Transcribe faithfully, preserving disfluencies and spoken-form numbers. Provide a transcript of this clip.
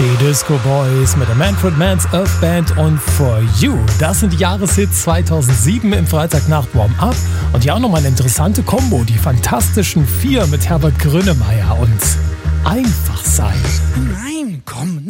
Die Disco Boys mit der Manfred Mann's Earth Band und For You. Das sind die Jahreshits zweitausendsieben im Freitagnacht Warm-Up. Und ja auch nochmal eine interessante Kombo. Die Fantastischen Vier mit Herbert Grönemeyer und Einfach sein. Nein, komm.